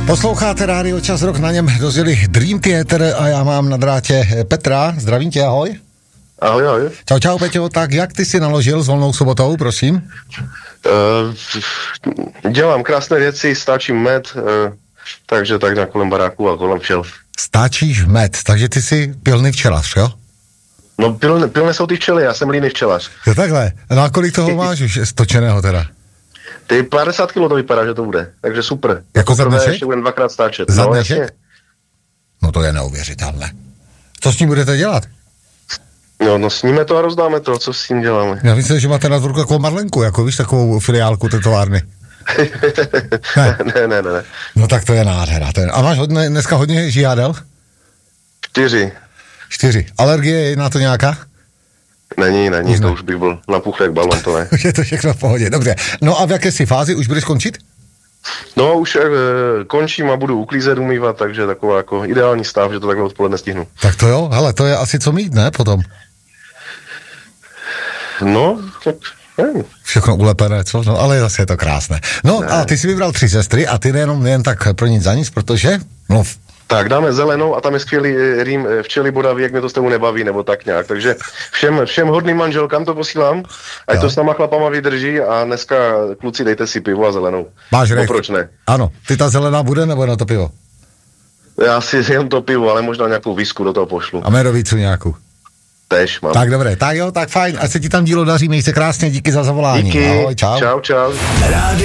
Posloucháte Rádio Čas, rok na něm dozjeli Dream Theater a já mám na drátě Petra. Zdravím tě, ahoj. Ahoj, ahoj. Čau, Peťo. Tak jak ty si naložil s volnou sobotou, prosím? Dělám krásné věci, stáčím med, takže tak na kolem baráku a kolem včel. Stáčíš med, takže ty jsi pilný včelař, jo? No pilné jsou ty včely, já jsem líný včelař. Jo takhle. No a kolik toho máš už stočeného teda? Ty 50 kilo to vypadá, že to bude, takže super. Jako za dnešek? Ještě budem dvakrát stáčet. Za dnešek? No to je neuvěřitelné. Co s ním budete dělat? No sníme to a rozdáme to, co s tím děláme. Já myslím, že máte na dvorku takovou Marlenku, jako víš, takovou filiálku té továrny. Ne. No tak to je nádhera. A máš dneska hodně žijádel? 4. Alergie je na to nějaká? Není, to už bych byl napuchlý jak balon, to ne. Už je to všechno v pohodě, dobře. No a v jaké si fázi, už budeš končit? No už končím a budu uklízet, umývat, takže taková jako ideální stav, že to takhle odpoledne stihnu. Tak to jo, hele, to je asi co mít, ne, potom? No, tak nevím. Všechno ulepené, co? No, ale zase je to krásné. No ne. A ty si vybral 3 sestry a ty nejen tak pro nic za nic, protože, mluv. Tak dáme zelenou a tam je skvělý rým včely bodaví, jak mě to s tebou nebaví, nebo tak nějak. Takže všem hodným manželkám to posílám, ať to s náma chlapama vydrží a dneska kluci dejte si pivo a zelenou. Máš no, proč ne? Ano, ty ta zelená bude nebo na to pivo? Já si jen to pivo, ale možná nějakou whisku do toho pošlu. A merovicu nějakou? Tež mám. Tak dobré, tak jo, tak fajn, ať se ti tam dílo daří, měj se krásně, díky za zavolání. Díky, ahoj, čau. Čau.